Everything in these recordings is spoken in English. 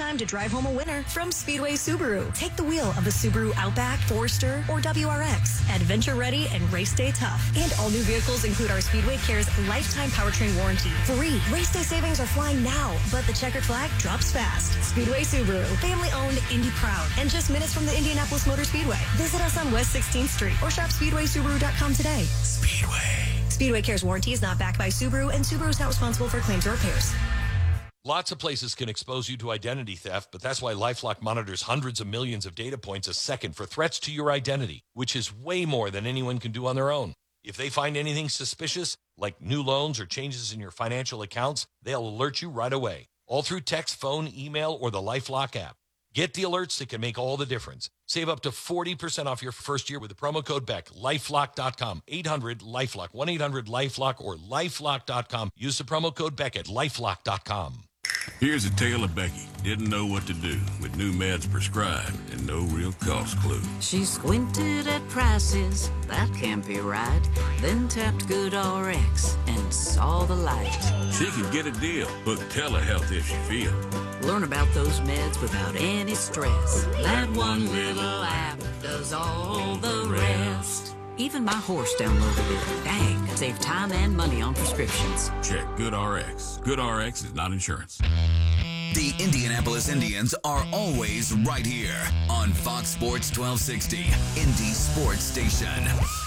time to drive home a winner from Speedway Subaru. Take the wheel of the Subaru Outback, Forester, or WRX. Adventure ready and race day tough. And all new vehicles include our Speedway Cares lifetime powertrain warranty. Free. Race day savings are flying now, but the checkered flag drops fast. Speedway Subaru. Family owned, Indy proud. And just minutes from the Indianapolis Motor Speedway. Visit us on West 16th Street or shop SpeedwaySubaru.com today. Speedway. Speedway Cares warranty is not backed by Subaru, and Subaru is not responsible for claims or repairs. Lots of places can expose you to identity theft, but that's why LifeLock monitors hundreds of millions of data points a second for threats to your identity, which is way more than anyone can do on their own. If they find anything suspicious, like new loans or changes in your financial accounts, they'll alert you right away, all through text, phone, email, or the LifeLock app. Get the alerts that can make all the difference. Save up to 40% off your first year with the promo code BECK. LifeLock.com. 800-LifeLock. 1-800-LifeLock or LifeLock.com. Use the promo code BECK at LifeLock.com. Here's a tale of Becky. Didn't know what to do with new meds prescribed and no real cost clue. She squinted at prices, that can't be right. Then tapped GoodRx and saw the light. She could get a deal. Book telehealth if she feel. Learn about those meds without any stress. That one little app does all the rest. Even my horse downloaded it. Dang, save time and money on prescriptions. Check GoodRx. GoodRx is not insurance. The Indianapolis Indians are always right here on Fox Sports 1260, Indy Sports Station.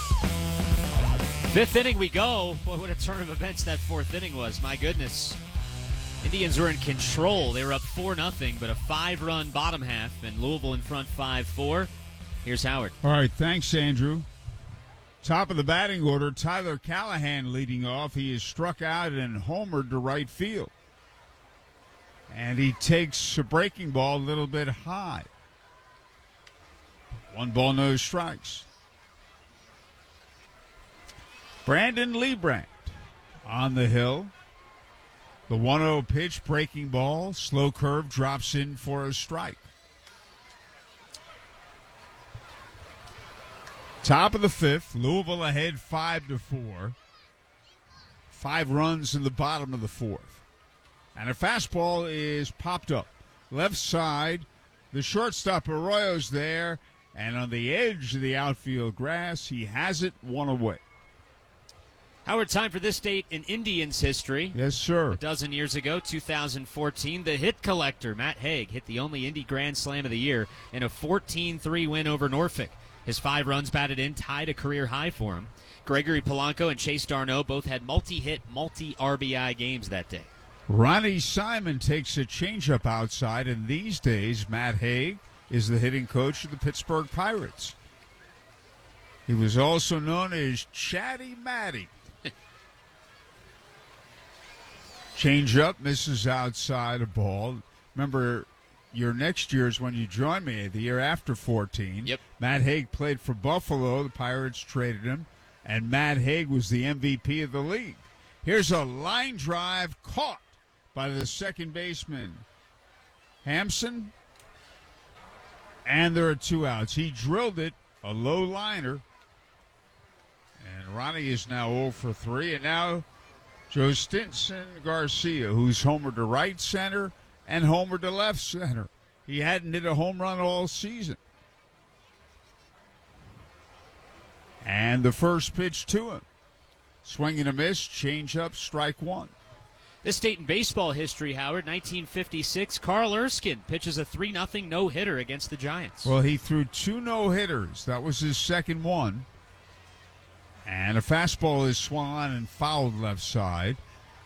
Fifth inning we go. Boy, what a turn of events that fourth inning was. My goodness. Indians were in control. They were up 4-0, but a 5-run bottom half, and Louisville in front 5-4. Here's Howard. All right, thanks, Andrew. Top of the batting order, Tyler Callahan leading off. He is struck out and homered to right field. And he takes a breaking ball a little bit high. 1 ball, no strikes. Brandon Liebrandt on the hill. The 1-0 pitch, breaking ball, slow curve, drops in for a strike. Top of the fifth, Louisville ahead 5-4. 5 runs in the bottom of the fourth. And a fastball is popped up. Left side, the shortstop Arroyo's there, and on the edge of the outfield grass, he has it 1 away. Howard, time for this date in Indians history. Yes, sir. A dozen years ago, 2014, the hit collector, Matt Haig, hit the only Indy Grand Slam of the year in a 14-3 win over Norfolk. His 5 runs batted in tied a career high for him. Gregory Polanco and Chase Darno both had multi-hit, multi-RBI games that day. Ronnie Simon takes a changeup outside, and these days Matt Haig is the hitting coach of the Pittsburgh Pirates. He was also known as Chatty Matty. Changeup misses outside a ball. Remember, your next year is when you join me, the year after 14. Yep. Matt Haig played for Buffalo. The Pirates traded him, and Matt Haig was the MVP of the league. Here's a line drive caught by the second baseman, Hampson, and there are 2 outs. He drilled it, a low liner, and Ronnie is now 0 for 3, and now Joe Stinson Garcia, who's homered to right center and homered to left center. He hadn't hit a home run all season. And the first pitch to him. Swing and a miss, change up, strike 1. This date in baseball history, Howard, 1956, Carl Erskine pitches a 3-0 no-hitter against the Giants. Well, he threw 2 no-hitters. That was his second one. And a fastball is swung on and fouled left side.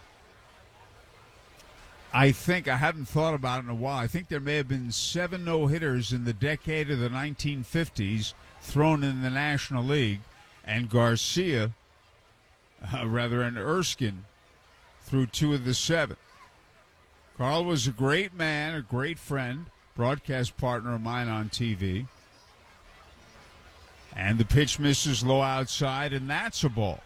I hadn't thought about it in a while. I think there may have been 7 no-hitters in the decade of the 1950s thrown in the National League. And Erskine, threw 2 of the 7. Carl was a great man, a great friend, broadcast partner of mine on TV. And the pitch misses low outside, and that's a ball.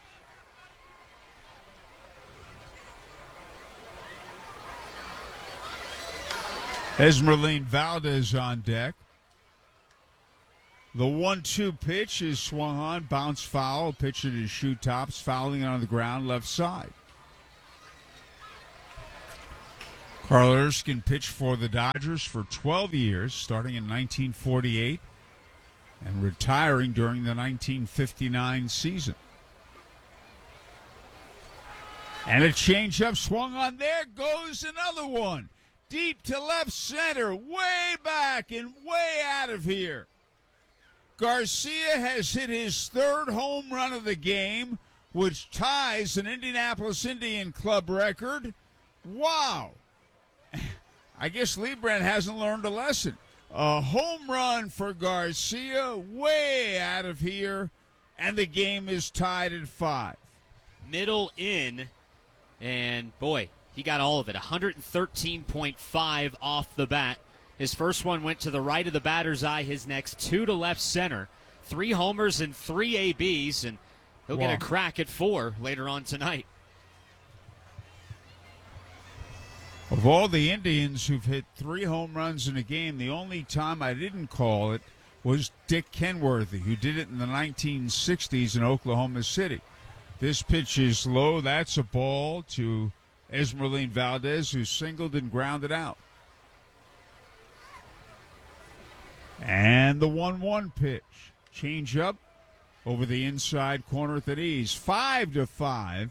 Esmeralyn Valdez on deck. The 1-2 pitch is swung on, bounce foul, pitch at his shoe tops, fouling on the ground left side. Carl Erskine pitched for the Dodgers for 12 years, starting in 1948 and retiring during the 1959 season. And a changeup swung on. There goes another one. Deep to left center, way back and way out of here. Garcia has hit his third home run of the game, which ties an Indianapolis Indian Club record. Wow. I guess Liebrandt hasn't learned a lesson. A home run for Garcia, way out of here, and the game is tied at 5. Middle in, and boy, he got all of it. 113.5 off the bat. His first one went to the right of the batter's eye, his next 2 to left center. 3 homers and 3 ABs, and he'll get a crack at 4 later on tonight. Of all the Indians who've hit 3 home runs in a game, the only time I didn't call it was Dick Kenworthy, who did it in the 1960s in Oklahoma City. This pitch is low. That's a ball to Esmeralyn Valdez, who singled and grounded out. And the 1-1 pitch. Change up over the inside corner at the knees. 5-5.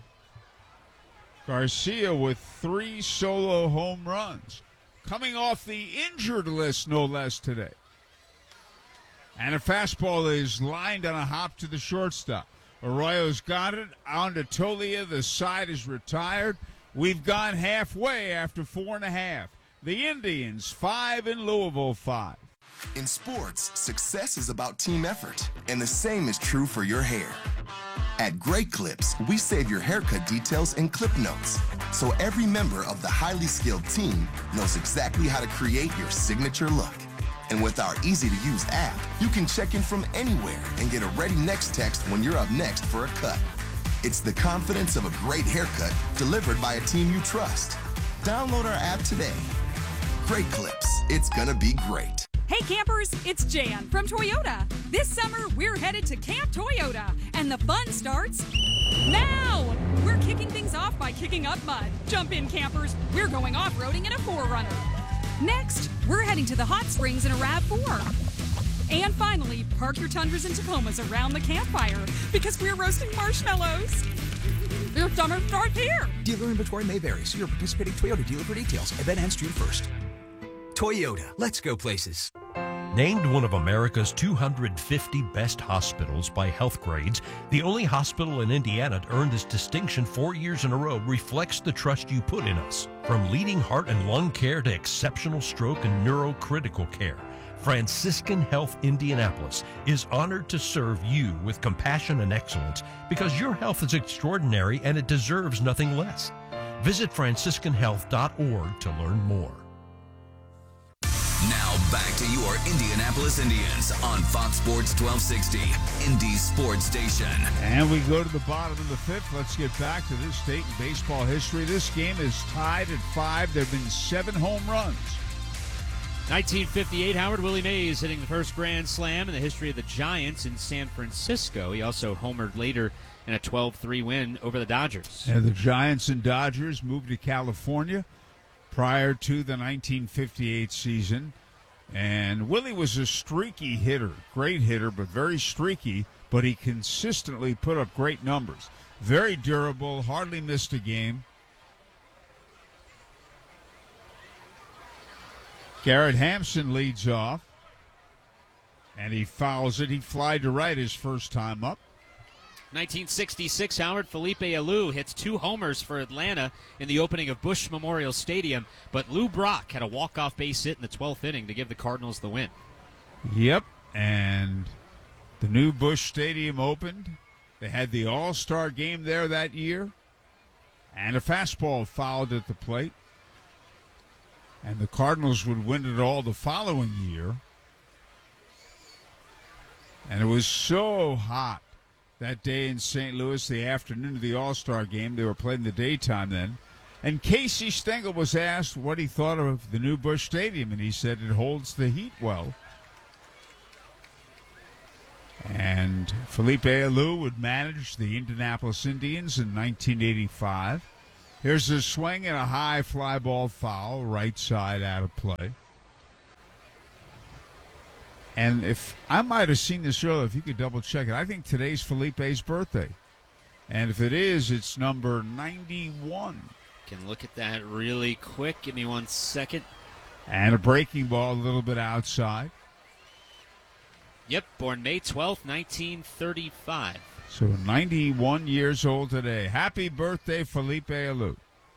Garcia with 3 solo home runs. Coming off the injured list, no less, today. And a fastball is lined on a hop to the shortstop. Arroyo's got it. On to Tolia. The side is retired. We've gone halfway after 4.5. The Indians 5 and Louisville 5. In sports, success is about team effort, and the same is true for your hair. At Great Clips, we save your haircut details in clip notes, so every member of the highly skilled team knows exactly how to create your signature look. And with our easy-to-use app, you can check in from anywhere and get a ready next text when you're up next for a cut. It's the confidence of a great haircut delivered by a team you trust. Download our app today. Great Clips. It's gonna be great. Hey campers, it's Jan from Toyota. This summer, we're headed to Camp Toyota, and the fun starts now! We're kicking things off by kicking up mud. Jump in, campers. We're going off-roading in a 4Runner. Next, we're heading to the hot springs in a RAV4. And finally, park your Tundras and Tacomas around the campfire because we're roasting marshmallows. The summer starts here. Dealer inventory may vary. See your participating Toyota dealer for details. Event ends June 1st. Toyota, let's go places. Named one of America's 250 best hospitals by Healthgrades, the only hospital in Indiana to earn this distinction 4 years in a row reflects the trust you put in us. From leading heart and lung care to exceptional stroke and neurocritical care, Franciscan Health Indianapolis is honored to serve you with compassion and excellence because your health is extraordinary and it deserves nothing less. Visit franciscanhealth.org to learn more. Now back to your Indianapolis Indians on Fox Sports 1260, Indy's sports station. And we go to the bottom of the 5th. Let's get back to this date in baseball history. This game is tied at 5. There have been 7 home runs. 1958, Howard Willie Mays hitting the first grand slam in the history of the Giants in San Francisco. He also homered later in a 12-3 win over the Dodgers. And the Giants and Dodgers moved to California prior to the 1958 season. And Willie was a streaky hitter, great hitter, but very streaky, but he consistently put up great numbers. Very durable, hardly missed a game. Garrett Hampson leads off, and he fouls it. He flied to right his first time up. 1966, Howard, Felipe Alou hits 2 homers for Atlanta in the opening of Busch Memorial Stadium, but Lou Brock had a walk-off base hit in the 12th inning to give the Cardinals the win. Yep, and the new Busch Stadium opened. They had the All-Star game there that year, and a fastball fouled at the plate. And the Cardinals would win it all the following year. And it was so hot that day in St. Louis, the afternoon of the All-Star game. They were playing the daytime then. And Casey Stengel was asked what he thought of the new Busch Stadium, and he said it holds the heat well. And Felipe Alou would manage the Indianapolis Indians in 1985. Here's a swing and a high fly ball foul, right side out of play. And if I might have seen this earlier, if you could double check it, I think today's Felipe's birthday. And if it is, it's number 91. Can look at that really quick. Give me 1 second. And a breaking ball a little bit outside. Yep, born May 12th, 1935. So 91 years old today. Happy birthday, Felipe Alou.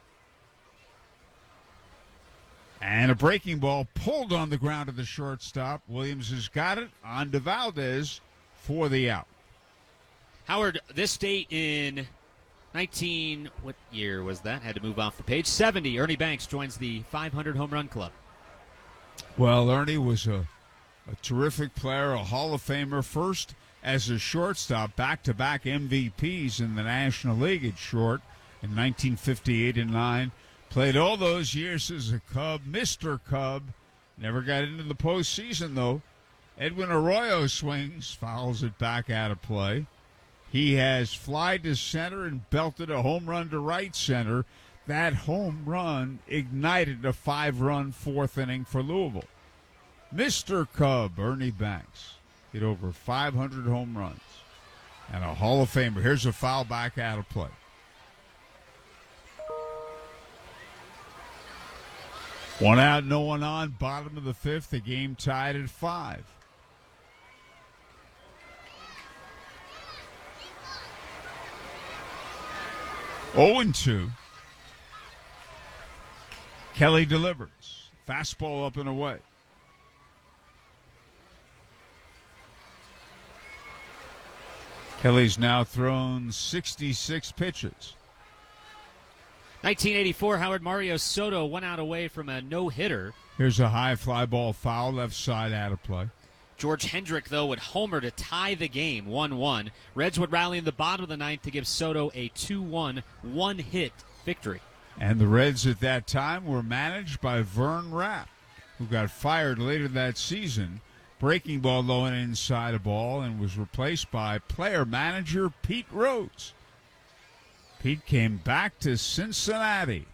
And a breaking ball pulled on the ground of the shortstop. Williams has got it on to Valdez for the out. Howard, this date in what year was that? Had to move off the page. 70, Ernie Banks joins the 500 home run club. Well, Ernie was a terrific player, a Hall of Famer, first as a shortstop, back-to-back MVPs in the National League at short in 1958 and 9. Played all those years as a Cub, Mr. Cub. Never got into the postseason, though. Edwin Arroyo swings, fouls it back out of play. He has flied to center and belted a home run to right center. That home run ignited a 5-run fourth inning for Louisville. Mr. Cub, Ernie Banks, hit over 500 home runs. And a Hall of Famer. Here's a foul back out of play. One out, no one on. Bottom of the fifth. The game tied at 5. Oh and 2. Kelly delivers. Fastball up and away. Kelly's now thrown 66 pitches. 1984, Howard, Mario Soto 1 out away from a no-hitter. Here's a high fly ball foul, left side out of play. George Hendrick, though, would homer to tie the game, 1-1. Reds would rally in the bottom of the ninth to give Soto a 2-1 one-hit victory. And the Reds at that time were managed by Vern Rapp, who got fired later that season. Breaking ball low and inside a ball, and was replaced by player-manager Pete Rhodes. Pete came back to Cincinnati.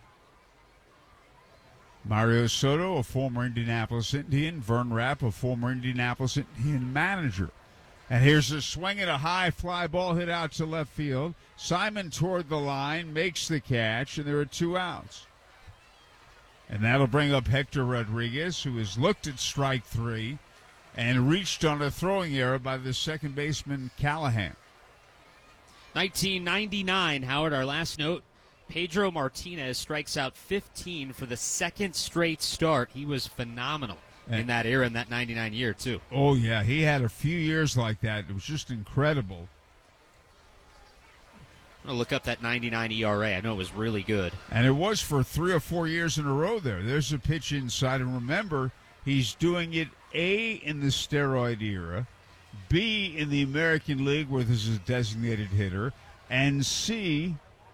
Mario Soto, a former Indianapolis Indian. Vern Rapp, a former Indianapolis Indian manager. And here's a swing and a high fly ball hit out to left field. Simon toward the line, makes the catch, and there are 2 outs. And that'll bring up Hector Rodriguez, who has looked at strike 3 and reached on a throwing error by the second baseman Callahan. 1999, Howard, our last note. Pedro Martinez strikes out 15 for the second straight start. He was phenomenal in that era, in that 99 year, too. Oh, yeah. He had a few years like that. It was just incredible. I'm going to look up that 99 ERA. I know it was really good. And it was for 3 or 4 years in a row there. There's a pitch inside. And remember, he's doing it, A, in the steroid era, B, in the American League where this is a designated hitter, and C,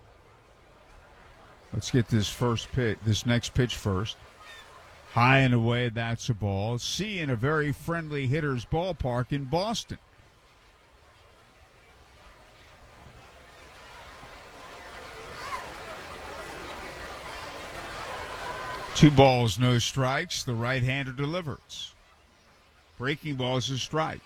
let's get this next pitch first. High and away, that's a ball. C, in a very friendly hitter's ballpark in Boston. Two balls, no strikes. The right-hander delivers. Breaking ball is a strike.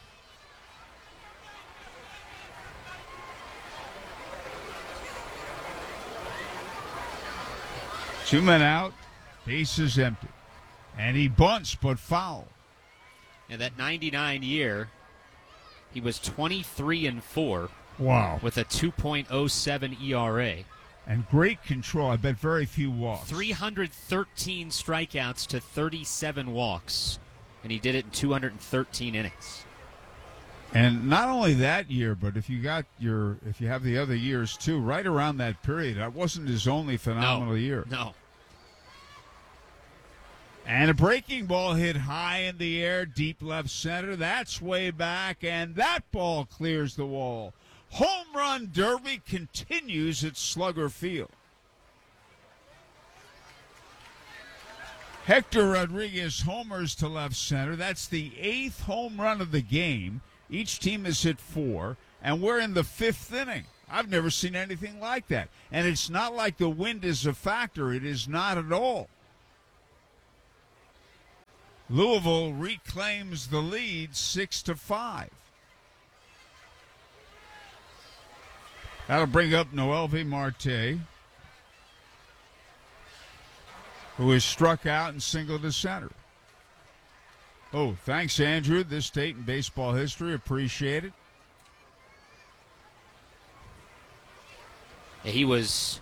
Two men out, bases empty. And he bunts, but foul. And that 99 year, he was 23-4. Wow. With a 2.07 ERA. And great control. I bet very few walks. 313 strikeouts to 37 walks. And he did it in 213 innings. And not only that year, but if you have the other years too, right around that period, that wasn't his only phenomenal year. No. And a breaking ball hit high in the air, deep left center. That's way back, and that ball clears the wall. Home run derby continues at Slugger Field. Hector Rodriguez homers to left center. That's the 8th home run of the game. Each team has hit 4, and we're in the 5th inning I've never seen anything like that. And it's not like the wind is a factor. It is not at all. Louisville reclaims the lead 6-5. That'll bring up Noelvi Marte, who is struck out and singled to center. Oh, thanks, Andrew. This date in baseball history. Appreciate it. He was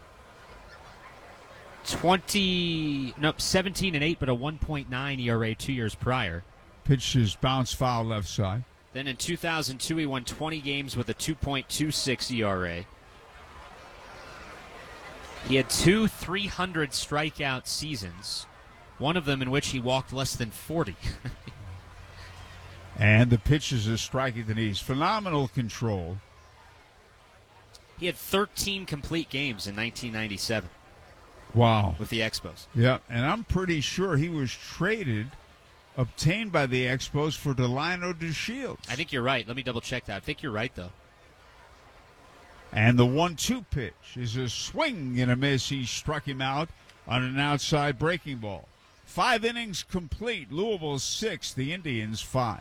17-8, but a 1.9 ERA 2 years prior. Pitched his bounce foul left side. Then in 2002, he won 20 games with a 2.26 ERA. He had 2 300 strikeout seasons, one of them in which he walked less than 40. And the pitches are striking the knees. Phenomenal control. He had 13 complete games in 1997. Wow. With the Expos. Yeah, and I'm pretty sure he was obtained by the Expos for Delino DeShields. I think you're right. Let me double check that. I think you're right, though. And the 1-2 pitch is a swing and a miss. He struck him out on an outside breaking ball. 5 innings complete. Louisville 6, the Indians 5.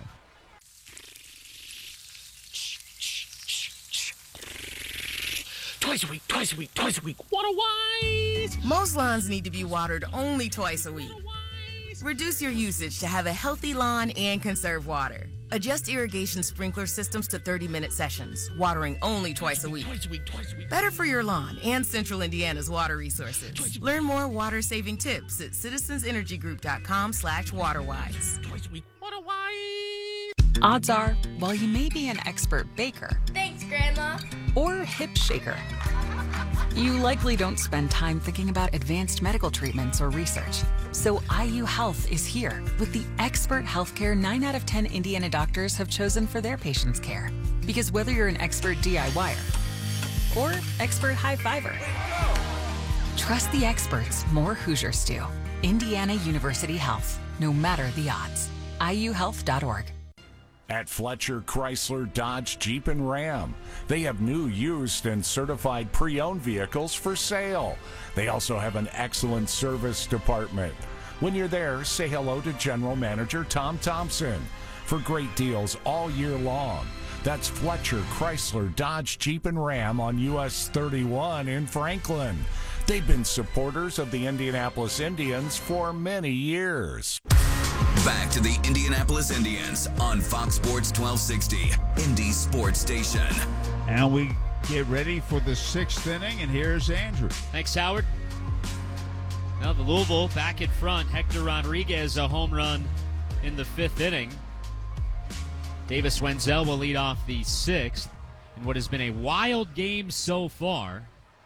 Twice a week. Water wise! Most lawns need to be watered only twice a week. Reduce your usage to have a healthy lawn and conserve water. Adjust irrigation sprinkler systems to 30-minute sessions, watering only twice a week. Better for your lawn and Central Indiana's water resources. Learn more water-saving tips at citizensenergygroup.com/waterwise. Twice a week. Water wise! Odds are, while you may be an expert baker, thanks, Grandma, or hip shaker, you likely don't spend time thinking about advanced medical treatments or research. So IU Health is here with the expert healthcare 9 out of 10 Indiana doctors have chosen for their patients' care. Because whether you're an expert DIYer or expert high-fiver, trust the experts more Hoosiers do. Indiana University Health, no matter the odds. IUhealth.org. At Fletcher Chrysler Dodge Jeep and Ram, they have new, used, and certified pre-owned vehicles for sale. They also have an excellent service department. When you're there, say hello to General Manager Tom Thompson for great deals all year long. That's Fletcher Chrysler Dodge Jeep and Ram on US 31 in Franklin. They've been supporters of the Indianapolis Indians for many years. Back to the Indianapolis Indians on Fox Sports 1260, Indy Sports Station. And we get ready for the 6th inning, and here's Andrew. Thanks, Howard. Now the Louisville back in front. Hector Rodriguez, a home run in the 5th inning. Davis Wenzel will lead off the 6th in what has been a wild game so far.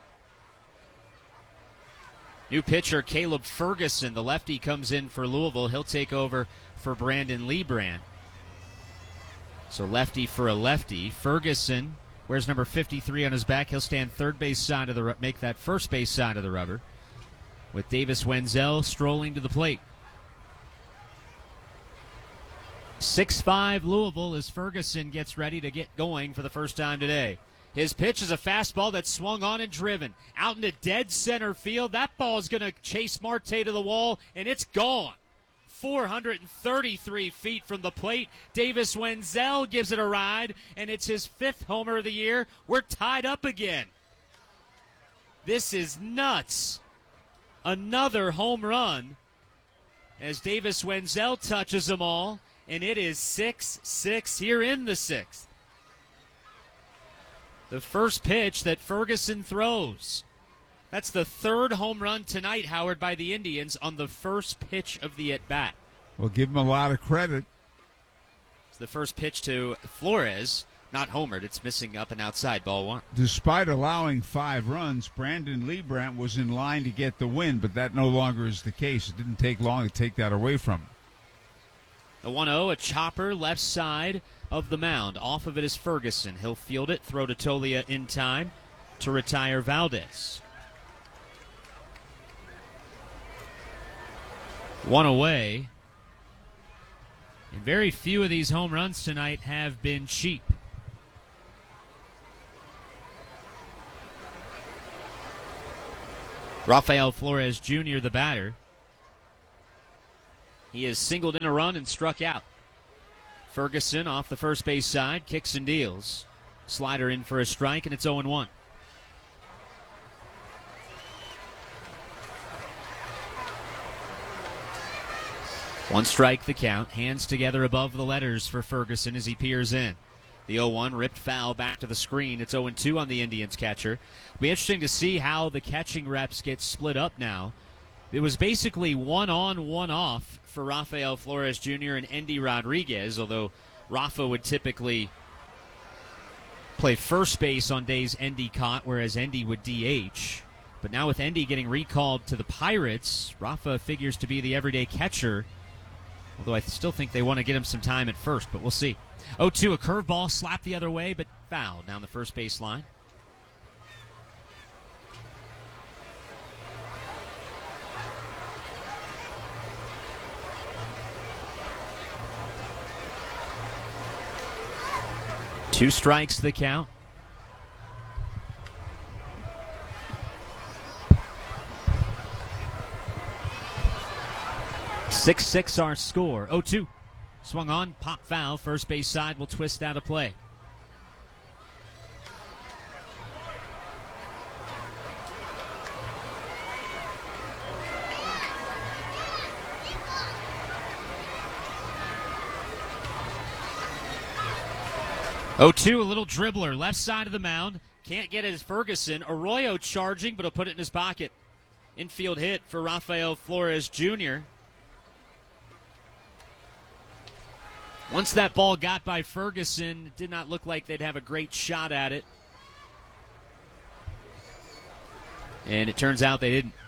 New pitcher Caleb Ferguson, the lefty, comes in for Louisville. He'll take over for Brandon Lebrand. So lefty for a lefty. Ferguson wears number 53 on his back. He'll stand third base side of the make that first base side of the rubber, with Davis Wenzel strolling to the plate. 6-5 Louisville as Ferguson gets ready to get going for the first time today. His pitch is a fastball that's swung on and driven out into dead center field. That ball is going to chase Marte to the wall, and it's gone. 433 feet from the plate. Davis Wenzel gives it a ride, and it's his 5th homer of the year. We're tied up again. This is nuts. Another home run as Davis Wenzel touches them all, and it is 6-6 here in the 6th. The first pitch that Ferguson throws. That's the 3rd home run tonight, Howard, by the Indians on the first pitch of the at-bat. We'll give him a lot of credit. It's the first pitch to Flores. Not homered. It's missing up and outside, ball 1. Despite allowing 5 runs, Brandon Lebrand was in line to get the win, but that no longer is the case. It didn't take long to take that away from him. The 1-0, a chopper left side of the mound. Off of it is Ferguson. He'll field it, throw to Tolia in time to retire Valdez. 1 away. And very few of these home runs tonight have been cheap. Rafael Flores Jr., the batter. He has singled in a run and struck out. Ferguson off the first base side, kicks and deals. Slider in for a strike, and it's 0-1. One strike the count. Hands together above the letters for Ferguson as he peers in. The 0-1 ripped foul back to the screen. It's 0-2 on the Indians catcher. It'll be interesting to see how the catching reps get split up now. It was basically one on, one off for Rafael Flores Jr. and Endy Rodriguez, although Rafa would typically play first base on days Endy caught, whereas Endy would DH. But now with Endy getting recalled to the Pirates, Rafa figures to be the everyday catcher, although I still think they want to get him some time at first, but we'll see. 0-2, a curveball slapped the other way, but foul down the first base line. Two strikes the count. Six our score. 0-2. Swung on, pop foul. First base side will twist out of play. A little dribbler, left side of the mound. Can't get it as Ferguson. Arroyo charging, but he'll put it in his pocket. Infield hit for Rafael Flores Jr. Once that ball got by Ferguson, it did not look like they'd have a great shot at it. And it turns out they didn't.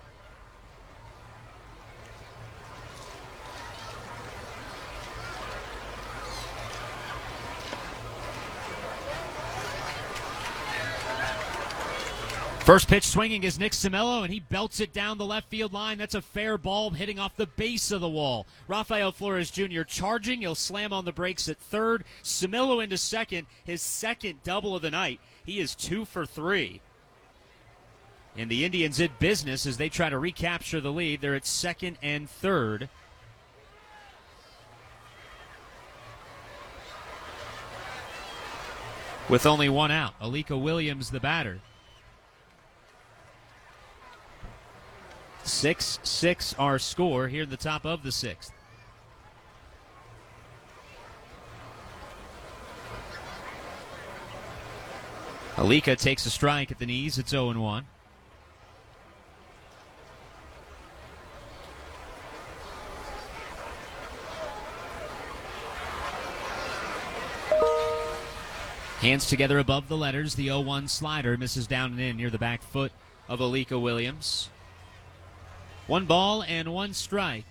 First pitch swinging is Nick Cimello, and he belts it down the left field line. That's a fair ball hitting off the base of the wall. Rafael Flores Jr. charging. He'll slam on the brakes at third. Cimello into second, his second double of the night. He is 2 for 3. And the Indians in business as they try to recapture the lead. They're at second and third. With only one out, Alika Williams, the batter. 6-6 our score here in the top of the 6th. Alika takes a strike at the knees. It's 0-1. Hands together above the letters. The 0-1 slider misses down and in near the back foot of Alika Williams. 1 ball and 1 strike.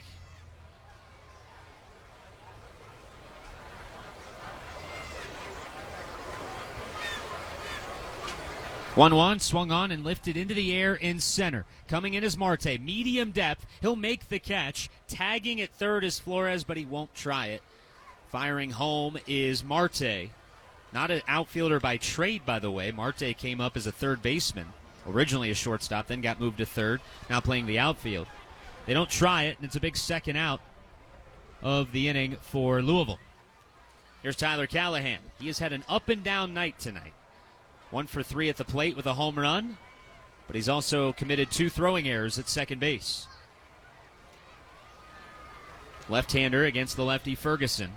One swung on and lifted into the air in center. Coming in is Marte. Medium depth. He'll make the catch. Tagging at third is Flores, but he won't try it. Firing home is Marte. Not an outfielder by trade, by the way. Marte came up as a third baseman. Originally a shortstop, then got moved to third, now playing the outfield. They don't try it, and it's a big second out of the inning for Louisville. Here's Tyler Callahan. He has had an up-and-down night tonight. 1 for 3 at the plate with a home run, but he's also committed 2 throwing errors at second base. Left-hander against the lefty Ferguson.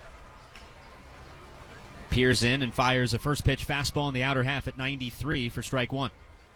Peers in and fires a first pitch fastball in the outer half at 93 for strike 1.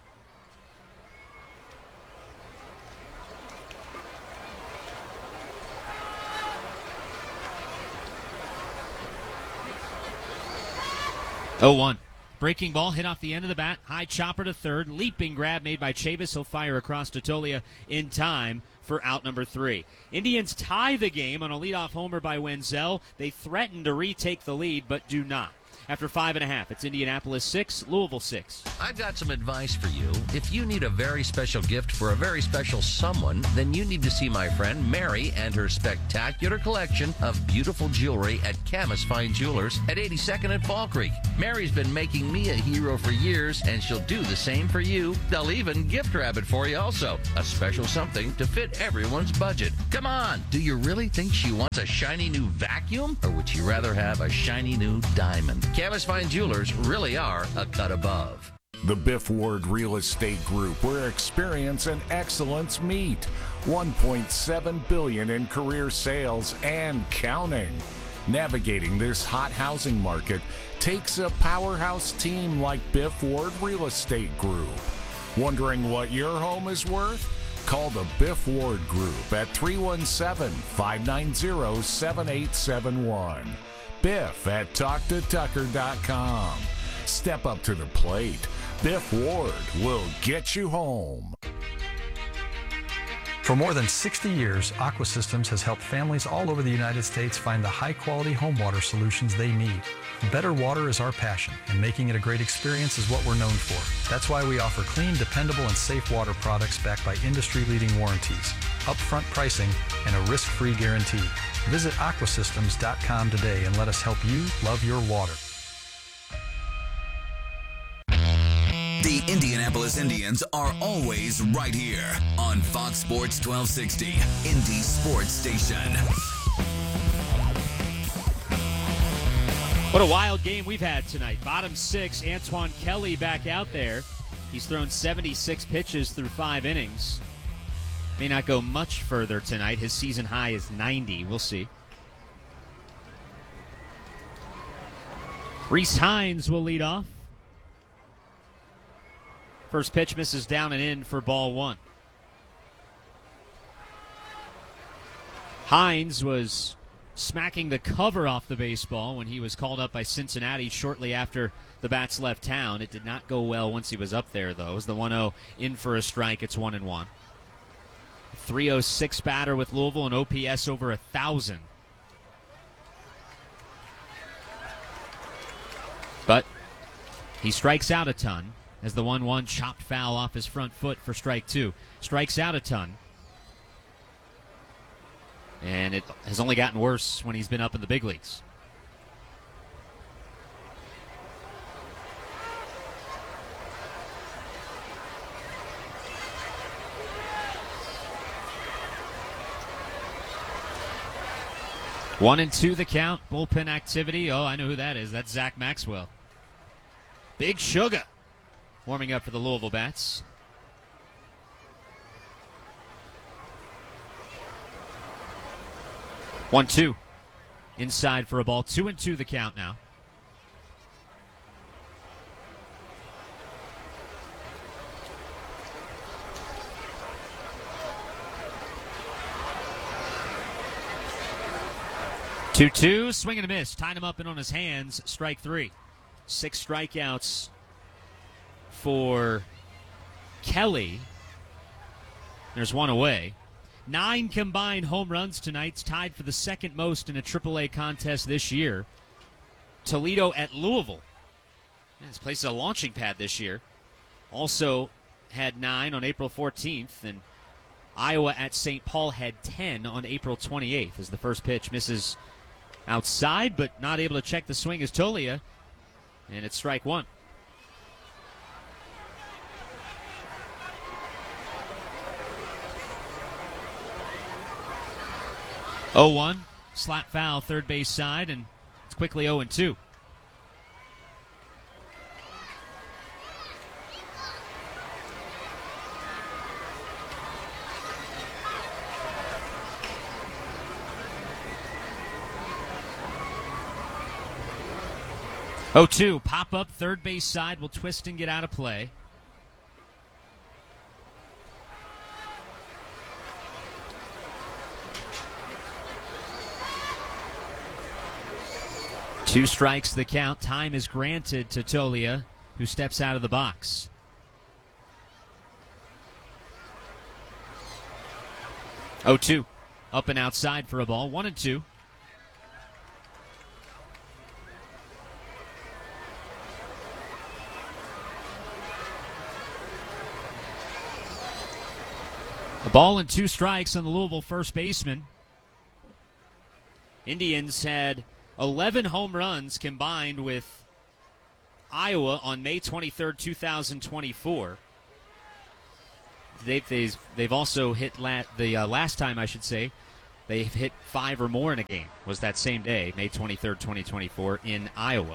Oh, breaking ball hit off the end of the bat. High chopper to third. Leaping grab made by Chavis. He'll fire across to Tolia in time for out number 3. Indians tie the game on a leadoff homer by Wenzel. They threaten to retake the lead, but do not. After 5.5, it's Indianapolis 6, Louisville 6. I've got some advice for you. If you need a very special gift for a very special someone, then you need to see my friend Mary and her spectacular collection of beautiful jewelry at Camas Fine Jewelers at 82nd and Fall Creek. Mary's been making me a hero for years, and she'll do the same for you. They'll even gift wrap it for you also. A special something to fit everyone's budget. Come on, do you really think she wants a shiny new vacuum? Or would she rather have a shiny new diamond? Camas Fine Jewelers really are a cut above. The Biff Ward Real Estate Group, where experience and excellence meet. $1.7 billion in career sales and counting. Navigating this hot housing market takes a powerhouse team like Biff Ward Real Estate Group. Wondering what your home is worth? Call the Biff Ward Group at 317-590-7871. Biff at TalkToTucker.com. Step up to the plate. Biff Ward will get you home. For more than 60 years, Aqua Systems has helped families all over the United States find the high-quality home water solutions they need. Better water is our passion, and making it a great experience is what we're known for. That's why we offer clean, dependable, and safe water products backed by industry-leading warranties, upfront pricing, and a risk-free guarantee. Visit aquasystems.com today and let us help you love your water. The Indianapolis Indians are always right here on Fox Sports 1260, Indy Sports Station. What a wild game we've had tonight. Bottom 6, Antoine Kelly back out there. He's thrown 76 pitches through 5 innings. May not go much further tonight. His season high is 90. We'll see. Reese Hines will lead off. First pitch misses down and in for ball 1. Hines was smacking the cover off the baseball when he was called up by Cincinnati shortly after the bats left town. It did not go well once he was up there, though. It was the 1-0 in for a strike. It's 1-1. 306 batter with Louisville and OPS over 1,000. But he strikes out a ton as the 1-1 chopped foul off his front foot for strike 2. Strikes out a ton. And it has only gotten worse when he's been up in the big leagues. One and two the count. Bullpen activity. Oh, I know who that is. That's Zach Maxwell. Big Sugar warming up for the Louisville Bats. One, two. Inside for a ball. 2-2 the count now. Two, swing and a miss. Tied him up and on his hands. Strike 3. 6 strikeouts for Kelly. There's one away. 9 combined home runs tonight. It's tied for the second most in a AAA contest this year. Toledo at Louisville. This place is a launching pad this year. Also had 9 on April 14th, and Iowa at St. Paul had 10 on April 28th as the first pitch misses outside, but not able to check the swing is Tolia, and it's strike 1. Oh, 1, slap foul, third base side, and it's quickly 0-2. Oh, 2, pop up, third base side, will twist and get out of play. Two strikes the count. Time is granted to Tolia, who steps out of the box. Oh, 2, up and outside for a ball. 1-2. The ball and 2 strikes on the Louisville first baseman. Indians had 11 home runs combined with Iowa on May 23rd, 2024. They've also hit last time, I should say, they've hit 5 or more in a game. Was that same day, May 23rd, 2024, in Iowa.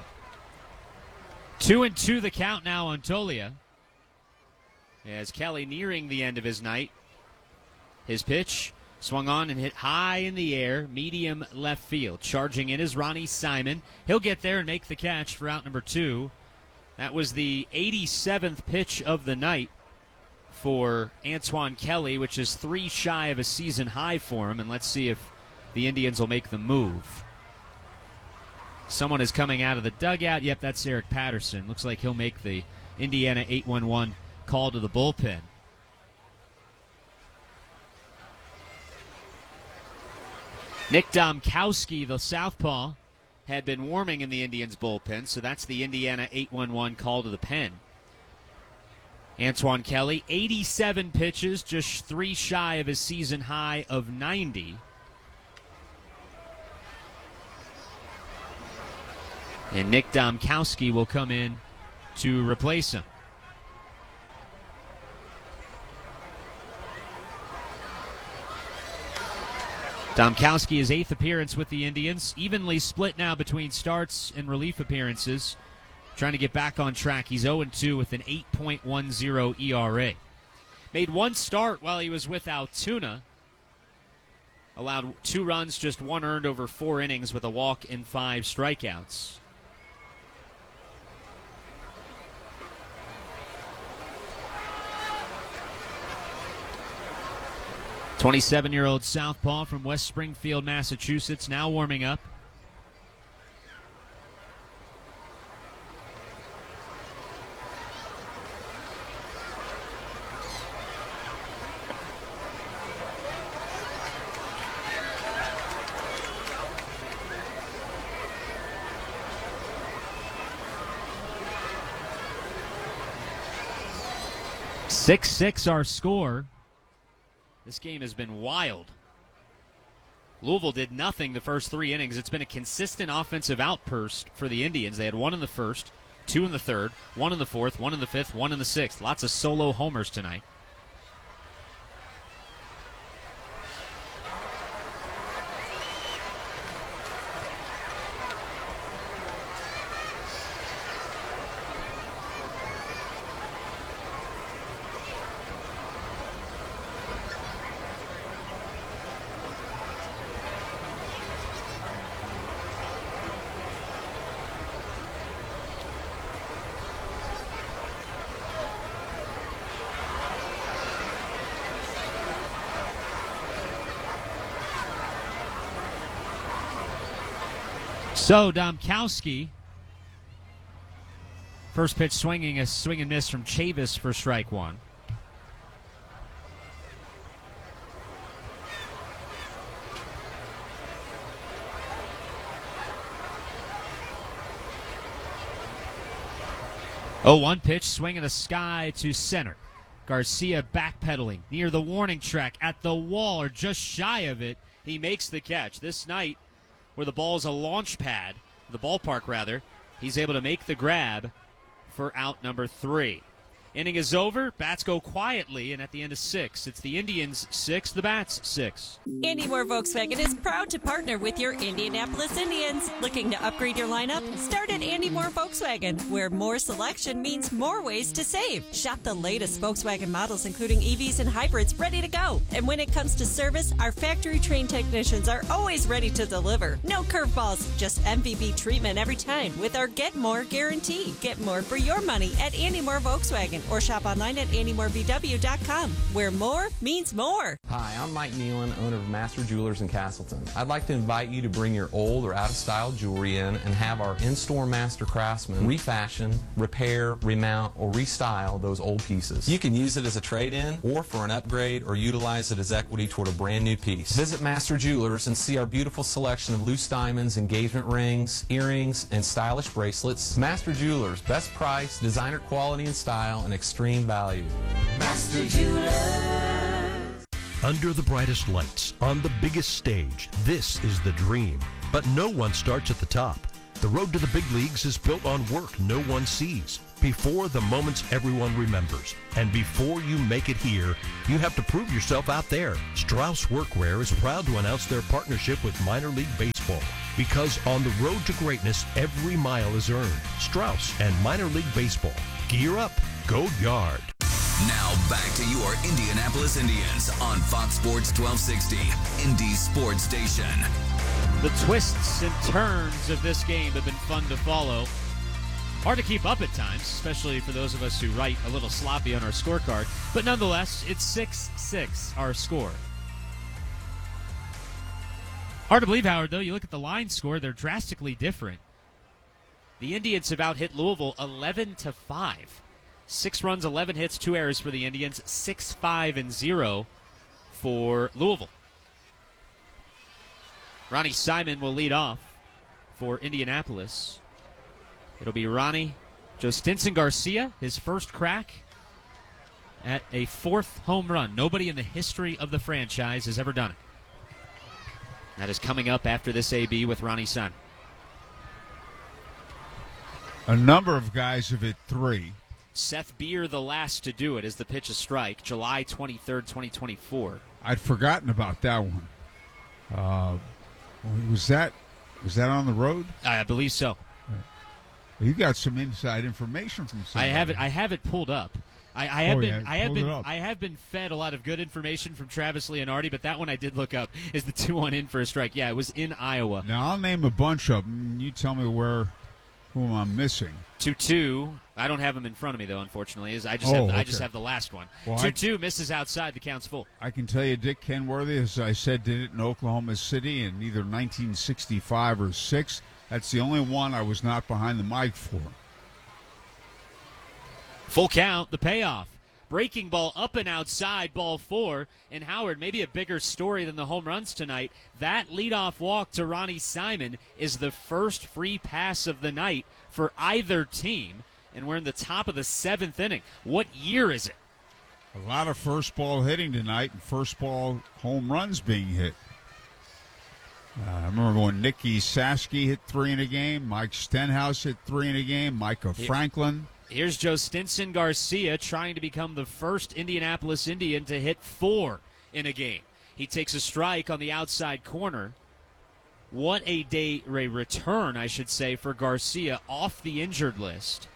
2-2 the count now on Toglia. As Kelly nearing the end of his night. His pitch swung on and hit high in the air, medium left field. Charging in is Ronnie Simon. He'll get there and make the catch for out number 2. That was the 87th pitch of the night for Antoine Kelly, which is 3 shy of a season high for him. And let's see if the Indians will make the move. Someone is coming out of the dugout. Yep, that's Eric Patterson. Looks like he'll make the Indiana 8-1-1 call to the bullpen. Nick Domkowski, the southpaw, had been warming in the Indians' bullpen, so that's the Indiana 8-1-1 call to the pen. Antoine Kelly, 87 pitches, just 3 shy of his season high of 90. And Nick Domkowski will come in to replace him. Domkowski, his 8th appearance with the Indians, evenly split now between starts and relief appearances. Trying to get back on track. He's 0-2 with an 8.10 ERA. Made 1 start while he was with Altoona. Allowed 2 runs, just 1 earned over 4 innings with a walk and 5 strikeouts. '27-year-old southpaw from West Springfield, Massachusetts, now warming up. Six our score. This game has been wild. Louisville did nothing the first 3 innings. It's been a consistent offensive outburst for the Indians. They had 1 in the first, 2 in the third, 1 in the fourth, 1 in the fifth, 1 in the sixth. Lots of solo homers tonight. So Domkowski, first pitch swinging, a swing and miss from Chavis for strike 1. Oh, 1 pitch, swing in the sky to center. Garcia backpedaling near the warning track at the wall or just shy of it. He makes the catch. This night, where the ball is a launch pad, the ballpark rather, he's able to make the grab for out number 3. Inning is over. Bats go quietly, and at the end of 6, it's the Indians 6, the Bats 6. Andy Moore Volkswagen is proud to partner with your Indianapolis Indians. Looking to upgrade your lineup? Start at Andy Moore Volkswagen, where more selection means more ways to save. Shop the latest Volkswagen models, including EVs and hybrids, ready to go. And when it comes to service, our factory-trained technicians are always ready to deliver. No curveballs, just MVB treatment every time with our Get More guarantee. Get more for your money at Andy Moore Volkswagen, or shop online at AndyMooreVW.com, where more means more. Hi, I'm Mike Nealon, owner of Master Jewelers in Castleton. I'd like to invite you to bring your old or out-of-style jewelry in and have our in-store master craftsmen refashion, repair, remount, or restyle those old pieces. You can use it as a trade-in or for an upgrade or utilize it as equity toward a brand new piece. Visit Master Jewelers and see our beautiful selection of loose diamonds, engagement rings, earrings, and stylish bracelets. Master Jewelers, best price, designer quality and style, and extreme value. Master Jewelers. Under the brightest lights, on the biggest stage, this is the dream. But no one starts at the top. The road to the big leagues is built on work no one sees. Before the moments everyone remembers. And before you make it here, you have to prove yourself out there. Strauss Workwear is proud to announce their partnership with Minor League Baseball. Because on the road to greatness, every mile is earned. Strauss and Minor League Baseball. Gear up. Go Yard. Now back to your Indianapolis Indians on Fox Sports 1260, Indy's sports station. The twists and turns of this game have been fun to follow. Hard to keep up at times, especially for those of us who write a little sloppy on our scorecard. But nonetheless, it's 6-6, our score. Hard to believe, Howard, though. You look at the line score, they're drastically different. The Indians have out-hit Louisville 11-5. 6 runs, 11 hits, 2 errors for the Indians, 6-5-0 for Louisville. Ronnie Simon will lead off for Indianapolis. It'll be Ronnie. Joe Stinson Garcia, his first crack at a 4th home run. Nobody in the history of the franchise has ever done it. That is coming up after this AB with Ronnie Simon. A number of guys have hit 3. Seth Beer, the last to do it, as the pitch a strike, July 23rd, 2024. I'd forgotten about that one. Was that on the road? I believe so. You got some inside information from somebody. I have it pulled up. I have been fed a lot of good information from Travis Leonardi, but that one I did look up is the 2-1 in for a strike. Yeah, it was in Iowa. Now I'll name a bunch of them. You tell me who I'm missing. 2-2. I don't have them in front of me though, unfortunately. I just have the last one. Well, 2-2 misses outside. The count's full. I can tell you, Dick Kenworthy, as I said, did it in Oklahoma City in either 1965 or 6. That's the only one I was not behind the mic for. Full count, the payoff. Breaking ball up and outside, ball 4. And Howard, maybe a bigger story than the home runs tonight. That leadoff walk to Ronnie Simon is the first free pass of the night for either team. And we're in the top of the 7th inning. What year is it? A lot of first ball hitting tonight and first ball home runs being hit. I remember when Nicky Saski hit 3 in a game. Mike Stenhouse hit 3 in a game. Micah Franklin. Here's Joe Stinson Garcia trying to become the first Indianapolis Indian to hit 4 in a game. He takes a strike on the outside corner. What a return, I should say, for Garcia off the injured list.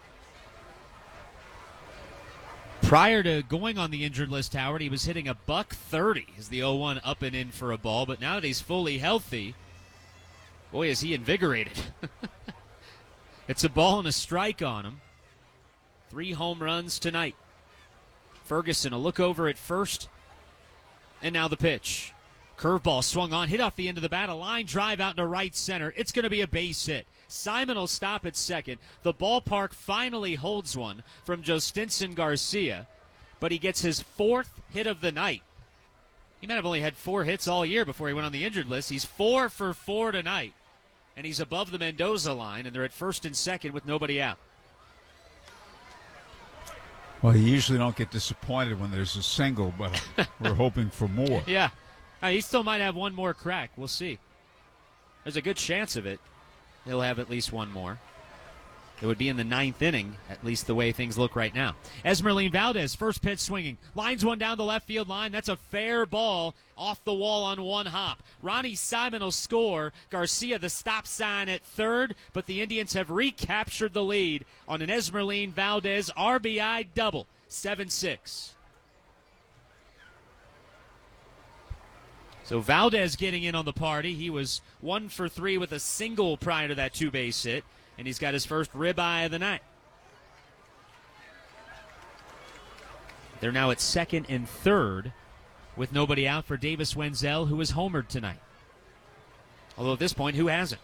Prior to going on the injured list, Howard, he was hitting a $130 as the 0-1 up and in for a ball. But now that he's fully healthy, boy, is he invigorated. It's a ball and a strike on him. 3 home runs tonight. Ferguson, a look over at first. And now the pitch. Curveball swung on, hit off the end of the bat. A line drive out into right center. It's going to be a base hit. Simon will stop at second. The ballpark finally holds one from Joe Stinson Garcia, but he gets his 4th hit of the night. He might have only had 4 hits all year before he went on the injured list. He's 4 for 4 tonight, and he's above the Mendoza line, and they're at first and second with nobody out. Well, you usually don't get disappointed when there's a single, but we're hoping for more. Yeah. He still might have one more crack. We'll see. There's a good chance of it. He'll have at least one more. It would be in the 9th inning, at least the way things look right now. Esmeralyn Valdez, first pitch swinging. Lines one down the left field line. That's a fair ball off the wall on one hop. Ronnie Simon will score. Garcia, the stop sign at third, but the Indians have recaptured the lead on an Esmeralyn Valdez RBI double. 7-6. So Valdez getting in on the party. He was 1 for 3 with a single prior to that 2-base hit, and he's got his first ribeye of the night. They're now at second and third with nobody out for Davis Wenzel, who was homered tonight. Although at this point, who hasn't?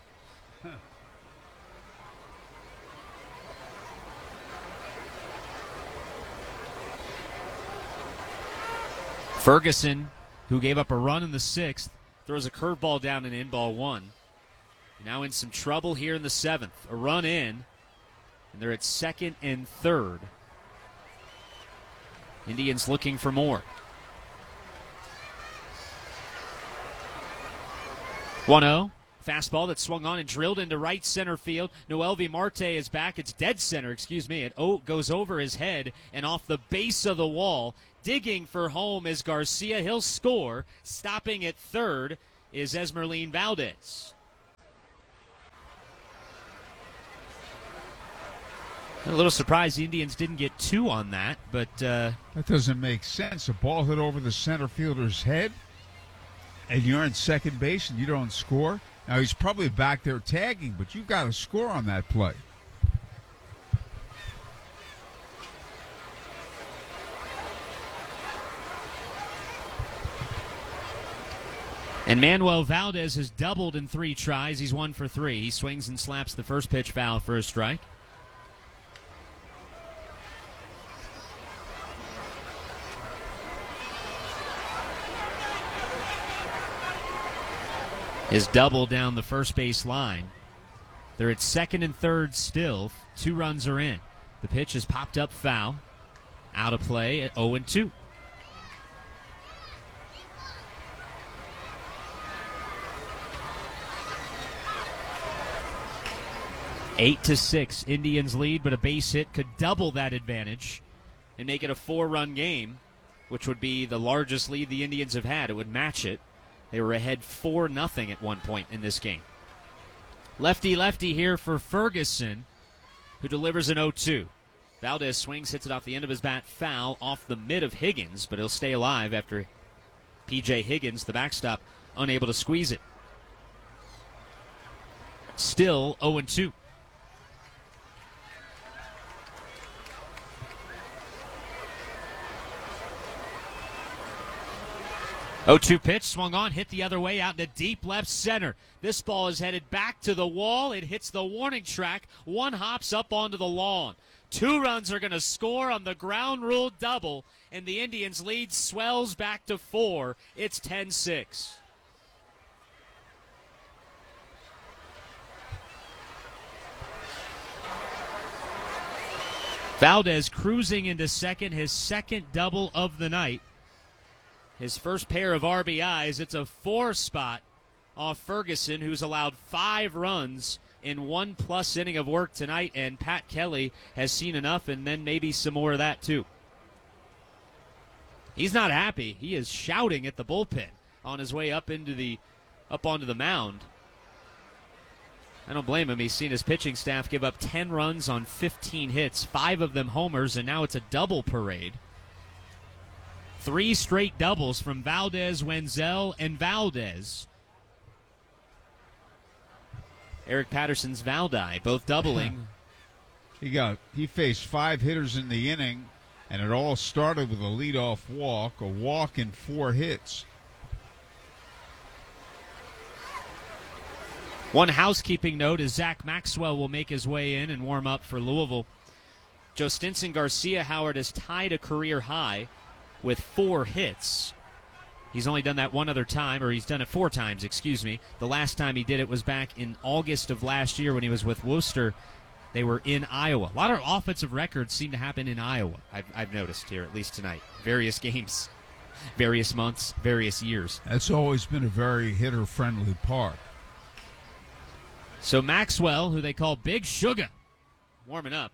Ferguson, who gave up a run in the 6th, throws a curveball down and in, ball 1. Now in some trouble here in the 7th. A run in, and they're at second and third. Indians looking for more. 1-0. Fastball that swung on and drilled into right center field. Noelvi Marte is back. It's dead center, It goes over his head and off the base of the wall. Digging for home is Garcia. He'll score. Stopping at third is Esmeralyn Valdez. A little surprised the Indians didn't get two on that, but... that doesn't make sense. A ball hit over the center fielder's head, and you're in second base and you don't score. Now, he's probably back there tagging, but you've got to score on that play. And Manuel Valdez has doubled in 3 tries. He's 1 for 3. He swings and slaps the first pitch foul for a strike. His double down the first base line. They're at second and third still. 2 runs are in. The pitch is popped up foul. Out of play at 0-2. Eight to 6, Indians lead, but a base hit could double that advantage and make it a 4-run game, which would be the largest lead the Indians have had. It would match it. They were ahead 4-0 at one point in this game. Lefty here for Ferguson, who delivers an 0-2. Valdez swings, hits it off the end of his bat, foul off the mid of Higgins, but he'll stay alive after P.J. Higgins, the backstop, unable to squeeze it. Still 0-2. 0-2 pitch, swung on, hit the other way out into deep left center. This ball is headed back to the wall. It hits the warning track. 1 hops up onto the lawn. 2 runs are going to score on the ground rule double, and the Indians' lead swells back to 4. It's 10-6. Valdez cruising into second, his second double of the night. His first pair of RBIs. It's a 4 spot off Ferguson, who's allowed 5 runs in 1+ inning of work tonight, and Pat Kelly has seen enough, and then maybe some more of that too. He's not happy. He is shouting at the bullpen on his way up onto the mound. I don't blame him. He's seen his pitching staff give up 10 runs on 15 hits, 5 of them homers, and now it's a double parade. 3 straight doubles from Valdez, Wenzel, and Valdez. Eric Patterson's Valdi, both doubling. He faced 5 hitters in the inning, and it all started with a leadoff walk, and 4 hits. One housekeeping note is Zach Maxwell will make his way in and warm up for Louisville. Joe Stinson Garcia Howard has tied a career high with 4 hits. He's only done that one other time, or he's done it 4 times, The last time he did it was back in August of last year when he was with Worcester. They were in Iowa. A lot of offensive records seem to happen in Iowa, I've noticed here, at least tonight. Various games, various months, various years. That's always been a very hitter-friendly park. So Maxwell, who they call Big Sugar, warming up.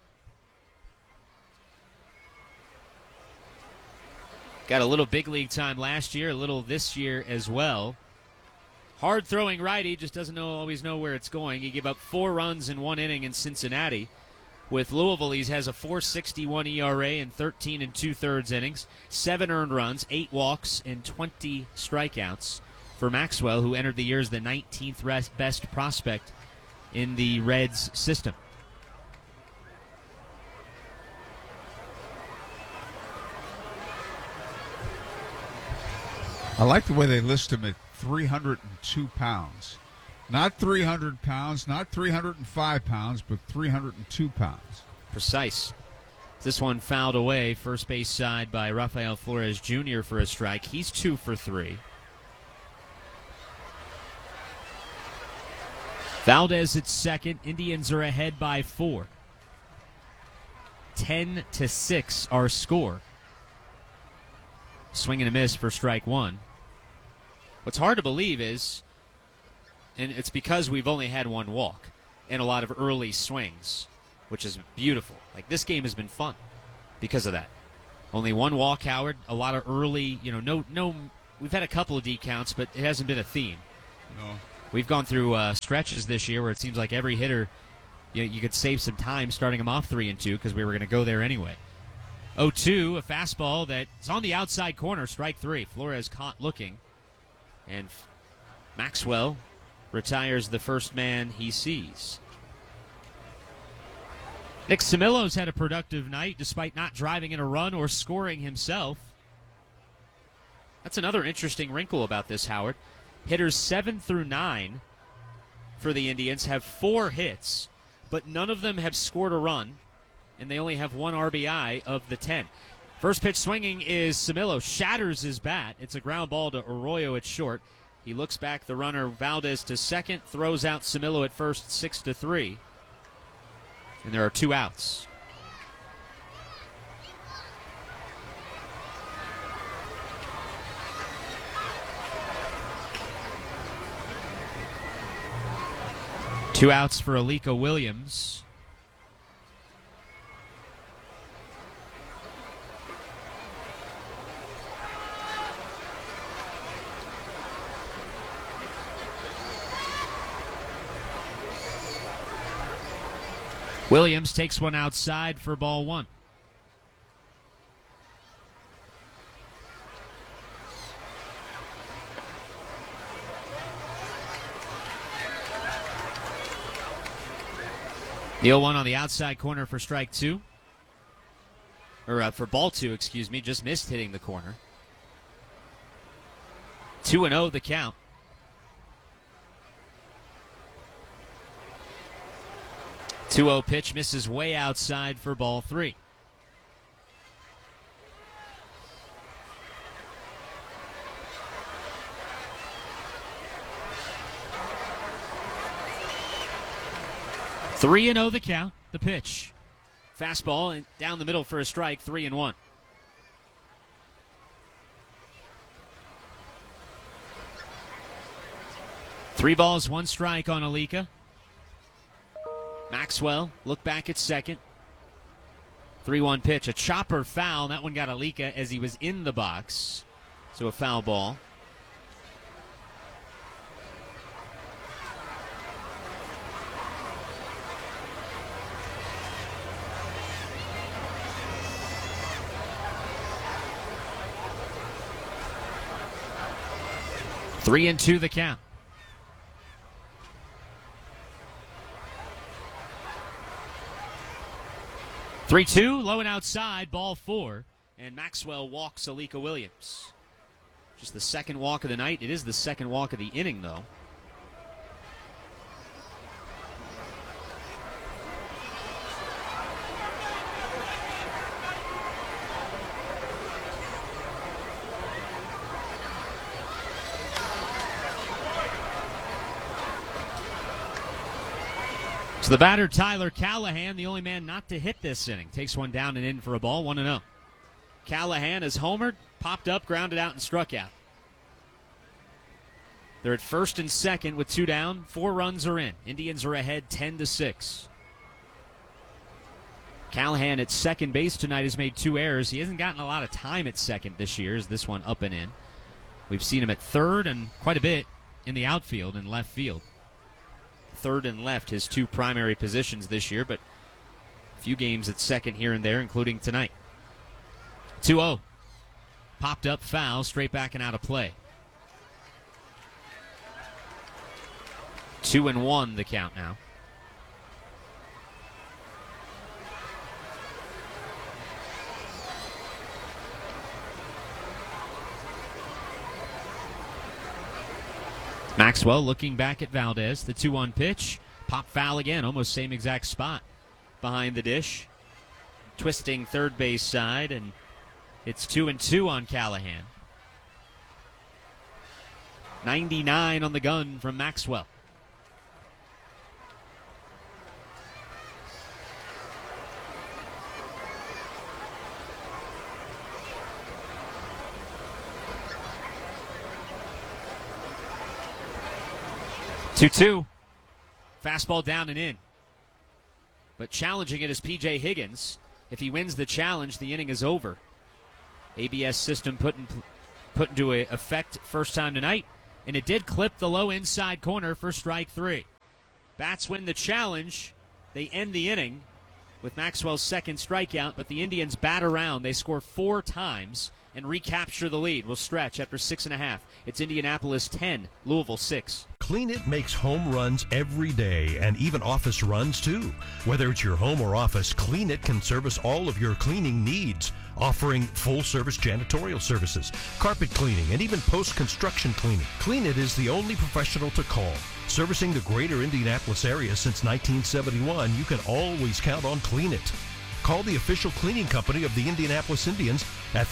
Got a little big league time last year, a little this year as well. Hard-throwing righty, just doesn't always know where it's going. He gave up 4 runs in 1 inning in Cincinnati. With Louisville, he has a .461 ERA in 13 2/3 innings, 7 earned runs, 8 walks, and 20 strikeouts for Maxwell, who entered the year as the 19th best prospect in the Reds system. I like the way they list him at 302 pounds. Not 300 pounds, not 305 pounds, but 302 pounds. Precise. This one fouled away, first base side by Rafael Flores Jr. for a strike. He's 2 for 3. Valdez at second. Indians are ahead by 4. 10-6 our score. Swing and a miss for strike 1. What's hard to believe is And it's because we've only had one walk and a lot of early swings, which is beautiful. Like, this game has been fun because of that. Only one walk, Howard. A lot of early, no. We've had a couple of deep counts, but it hasn't been a theme. No. We've gone through stretches this year where it seems like every hitter, you could save some time starting them off 3-2 because we were going to go there anyway. 0-2, a fastball that's on the outside corner, strike 3. Flores caught looking, and Maxwell retires the first man he sees. Nick Camillo's had a productive night despite not driving in a run or scoring himself. That's another interesting wrinkle about this, Howard. Hitters 7 through 9 for the Indians have 4 hits, but none of them have scored a run, and they only have 1 RBI of the 10. First pitch swinging is Camillo, shatters his bat. It's a ground ball to Arroyo at short. He looks back, the runner Valdez to second, throws out Camillo at first, 6-3. And there are 2 outs. Two outs for Alika Williams. Williams takes one outside for ball 1. The 0-1 on the outside corner for strike 2. Or for ball 2, excuse me. Just missed hitting the corner. 2-0 the count. Two-0 pitch misses way outside for ball 3. Three and 0 the count. The pitch. Fastball and down the middle for a strike. 3-1. Three balls, 1 strike on Alika. Maxwell, look back at second. 3-1 pitch, a chopper foul. That one got Alika as he was in the box. So a foul ball. Three and 2 the count. 3-2, low and outside, ball 4, and Maxwell walks Alika Williams. Just the second walk of the night. It is the second walk of the inning, though. So the batter, Tyler Callahan, the only man not to hit this inning, takes one down and in for a ball, 1-0. Callahan is homered, popped up, grounded out, and struck out. They're at first and second with 2 down. 4 runs are in. Indians are ahead 10-6. Callahan at second base tonight has made 2 errors. He hasn't gotten a lot of time at second this year. Is this one up and in? We've seen him at third and quite a bit in the outfield and left field. Third and left, his 2 primary positions this year, but a few games at second here and there, including tonight. 2-0. Popped up foul, straight back and out of play. 2-1 the count now. Maxwell looking back at Valdez. The 2-1 pitch. Pop foul again. Almost same exact spot behind the dish. Twisting third base side, and it's 2-2 on Callahan. 99 on the gun from Maxwell. 2-2. Fastball down and in. But challenging it is P.J. Higgins. If he wins the challenge, the inning is over. ABS system put into effect first time tonight, and it did clip the low inside corner for strike 3. Bats win the challenge. They end the inning with Maxwell's second strikeout, but the Indians bat around. They score 4 times and recapture the lead. We'll stretch after 6.5. It's Indianapolis 10, Louisville 6. Clean It makes home runs every day and even office runs too. Whether it's your home or office, Clean It can service all of your cleaning needs, offering full-service janitorial services, carpet cleaning, and even post-construction cleaning. Clean It is the only professional to call. Servicing the greater Indianapolis area since 1971, you can always count on Clean It. Call the official cleaning company of the Indianapolis Indians at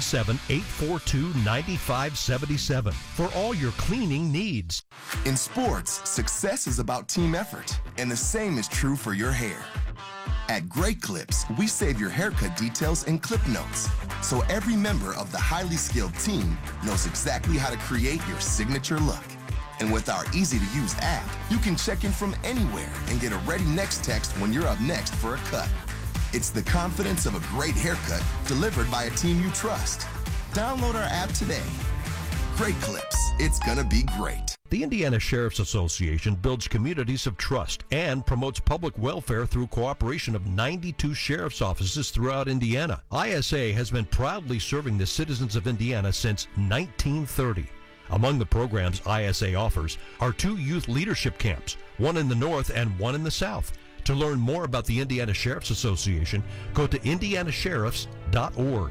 317-842-9577 for all your cleaning needs. In sports, success is about team effort, and the same is true for your hair. At Great Clips, we save your haircut details in clip notes, so every member of the highly skilled team knows exactly how to create your signature look. And with our easy-to-use app, you can check in from anywhere and get a ready next text when you're up next for a cut. It's the confidence of a great haircut delivered by a team you trust. Download our app today. Great Clips. It's gonna be great. The Indiana Sheriff's Association builds communities of trust and promotes public welfare through cooperation of 92 sheriff's offices throughout Indiana. ISA has been proudly serving the citizens of Indiana since 1930. Among the programs ISA offers are 2 youth leadership camps, one in the north and one in the south. To learn more about the Indiana Sheriff's Association, go to indianasheriffs.org.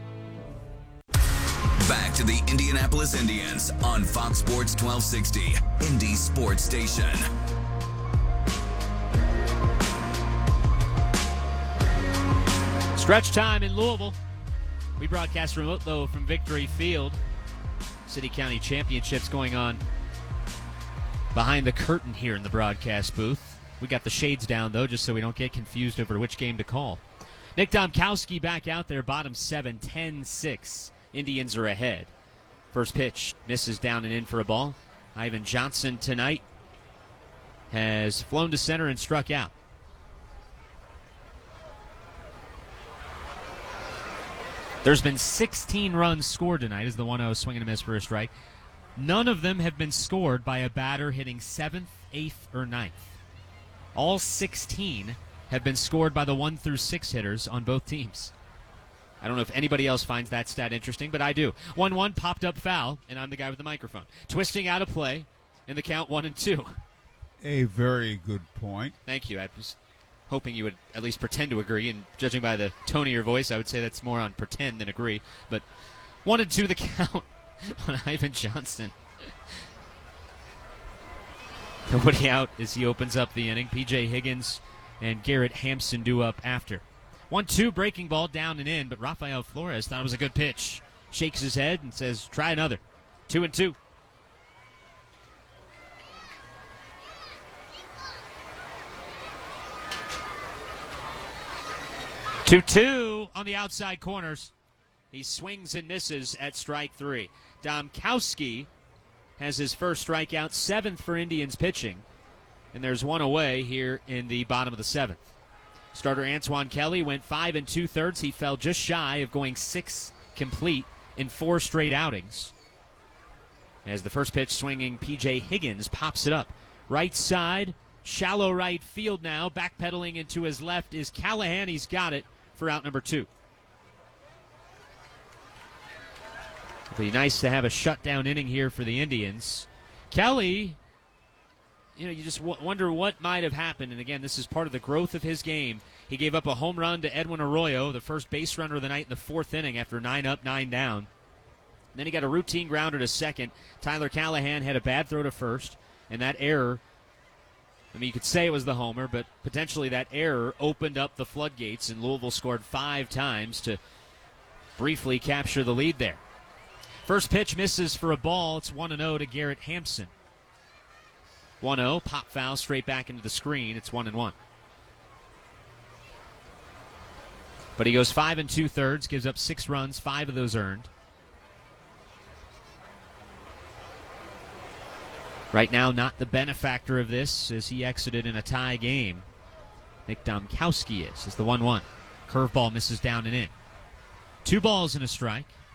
Back to the Indianapolis Indians on Fox Sports 1260, Indy Sports Station. Stretch time in Louisville. We broadcast remote, though, from Victory Field. City-County Championships going on behind the curtain here in the broadcast booth. We got the shades down, though, just so we don't get confused over which game to call. Nick Domkowski back out there, bottom 7, 10-6. Indians are ahead. First pitch misses down and in for a ball. Ivan Johnson tonight has flown to center and struck out. There's been 16 runs scored tonight as the 1-0 swing and a miss for a strike. None of them have been scored by a batter hitting 7th, 8th, or 9th. All 16 have been scored by the 1 through 6 hitters on both teams. I don't know if anybody else finds that stat interesting, but I do. 1-1, popped up foul, and I'm the guy with the microphone. Twisting out of play in the count 1-2. A very good point. Thank you. I was hoping you would at least pretend to agree, and judging by the tone of your voice, I would say that's more on pretend than agree. But 1-2 the count on Ivan Johnson. Nobody out as he opens up the inning. P.J. Higgins and Garrett Hampson due up after. 1-2 breaking ball down and in, but Rafael Flores thought it was a good pitch. Shakes his head and says, try another. 2-2. Two on the outside corners. He swings and misses at strike 3. Domkowski has his first strikeout, 7th for Indians pitching. And there's one away here in the bottom of the 7th. Starter Antoine Kelly went 5 2/3. He fell just shy of going 6 complete in 4 straight outings. As the first pitch swinging, P.J. Higgins pops it up. Right side, shallow right field now. Backpedaling into his left is Callahan. He's got it for out number 2. It'll be nice to have a shutdown inning here for the Indians. Kelly, you just wonder what might have happened. And again, this is part of the growth of his game. He gave up a home run to Edwin Arroyo, the first base runner of the night in the 4th inning after 9 up, 9 down. And then he got a routine grounder to second. Tyler Callahan had a bad throw to first, and that error, I mean, you could say it was the homer, but potentially that error opened up the floodgates, and Louisville scored 5 times to briefly capture the lead there. First pitch misses for a ball. It's 1-0 to Garrett Hampson. 1-0, pop foul straight back into the screen. It's 1-1. But he goes 5 2/3, gives up 6 runs, 5 of those earned. Right now, not the benefactor of this as he exited in a tie game. Nick Domkowski is the 1-1. Curveball misses down and in. 2 balls and a strike.